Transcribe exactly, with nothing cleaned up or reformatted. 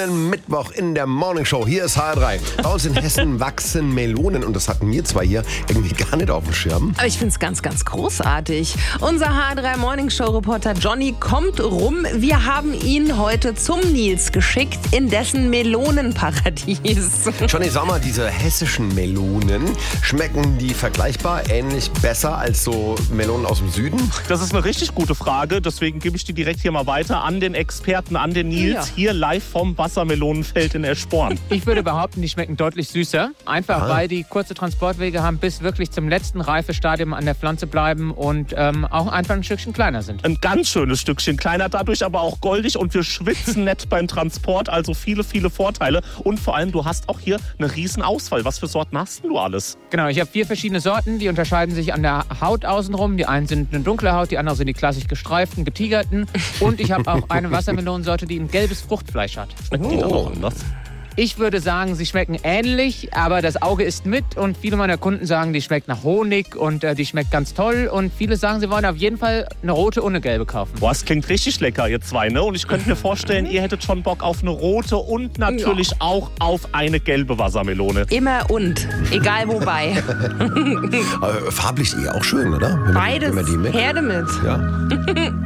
Melonenmittwoch in der Morningshow. Hier ist H R drei. Bei uns in Hessen wachsen Melonen und das hatten wir zwei hier irgendwie gar nicht auf dem Schirm. Aber ich finde es ganz, ganz großartig. Unser H R drei Morningshow-Reporter Johnny kommt rum. Wir haben ihn heute zum Nils geschickt in dessen Melonenparadies. Johnny, sag mal, diese hessischen Melonen, schmecken die vergleichbar, ähnlich besser als so Melonen aus dem Süden? Das ist eine richtig gute Frage. Deswegen gebe ich die direkt hier mal weiter an den Experten, an den Nils, Ja. hier live vom Wassermelonenfeld in Eschborn. Ich würde behaupten, die schmecken deutlich süßer. Einfach Aha. weil die kurze Transportwege haben, bis wirklich zum letzten Reifestadium an der Pflanze bleiben und ähm, auch einfach ein Stückchen kleiner sind. Ein ganz schönes Stückchen kleiner, dadurch aber auch goldig und wir schwitzen nett beim Transport. Also viele, viele Vorteile. Und vor allem, du hast auch hier eine riesen Auswahl. Was für Sorten hast denn du alles? Genau, ich habe vier verschiedene Sorten, die unterscheiden sich an der Haut außenrum. Die einen sind eine dunkle Haut, die anderen sind die klassisch gestreiften, getigerten. Und ich habe auch eine Wassermelonensorte, die ein gelbes Fruchtfleisch hat. Schmeckt die dann Oh. auch anders? Ich würde sagen, sie schmecken ähnlich, aber das Auge isst mit und viele meiner Kunden sagen, die schmeckt nach Honig und äh, die schmeckt ganz toll und viele sagen, sie wollen auf jeden Fall eine rote und eine gelbe kaufen. Boah, es klingt richtig lecker, ihr zwei, ne? Und ich könnte mir vorstellen, ihr hättet schon Bock auf eine rote und natürlich auch auf eine gelbe Wassermelone. Immer und. Egal wobei. Aber farblich eh auch schön, oder? Wenn man- Beides. wenn man die mit- Herde mit. Ja.